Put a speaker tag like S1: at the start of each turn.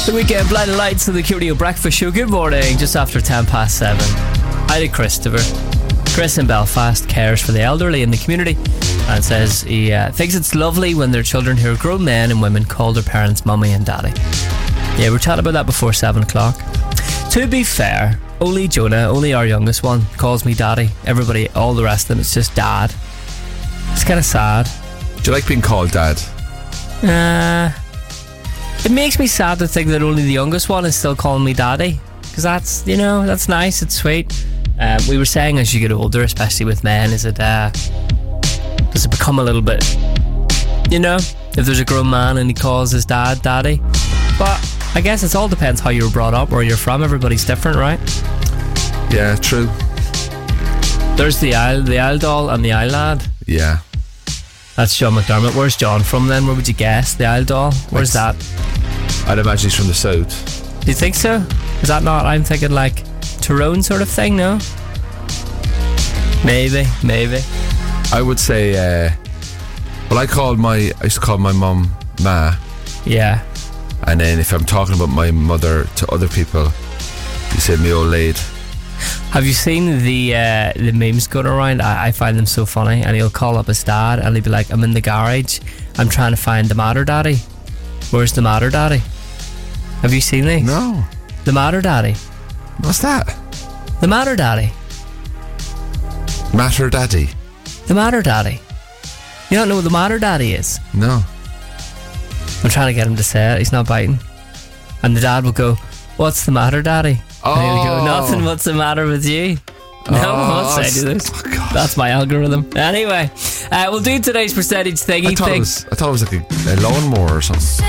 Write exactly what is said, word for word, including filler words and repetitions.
S1: The weekend blinding lights of the Q Radio Breakfast Show. Good morning, just after ten past seven. Hi to Christopher. Chris in Belfast cares for the elderly in the community and says he uh, thinks it's lovely when their children hear grown men and women call their parents mummy and daddy. Yeah, we were chatting about that before seven o'clock. To be fair, only Jonah, only our youngest one, calls me daddy. Everybody, all the rest of them, it's just dad. It's kind of sad.
S2: Do you like being called dad?
S1: Uh, it makes me sad to think that only the youngest one is still calling me daddy, because that's, you know, that's nice, it's sweet. Uh, we were saying as you get older, especially with men, is it uh, does it become a little bit, you know, if there's a grown man and he calls his dad daddy? But I guess it all depends how you were brought up, where you're from. Everybody's different, right?
S2: Yeah, true.
S1: There's the Isle, the Isle doll and the Isle lad.
S2: Yeah.
S1: That's John McDermott. Where's John from then? Where would you guess? The Isle doll? Where's that?
S2: I'd imagine he's from the south.
S1: Do you think so? Is that not, I'm thinking like Tyrone sort of thing, no? Maybe, maybe.
S2: I would say, uh, well, I called my, I used to call my mum Ma.
S1: Yeah.
S2: And then if I'm talking about my mother to other people, you say me old lady.
S1: Have you seen the uh, the memes going around? I, I find them so funny. And he'll call up his dad and he'll be like, I'm in the garage, I'm trying to find the Matter Daddy. Where's the Matter Daddy? Have you seen these?
S2: No.
S1: The Matter Daddy.
S2: What's that?
S1: The Matter Daddy.
S2: Matter Daddy.
S1: The Matter Daddy. You don't know what the Matter Daddy is?
S2: No.
S1: I'm trying to get him to say it. He's not biting. And the dad will go, what's the matter, daddy?
S2: Oh.
S1: And he'll go, nothing, what's the matter with you? No,
S2: oh,
S1: what's I do this?
S2: Oh, God.
S1: That's my algorithm. Anyway, uh, we'll do today's percentage thingy
S2: I thought,
S1: thing.
S2: it was, I thought it was like a, a lawnmower or something.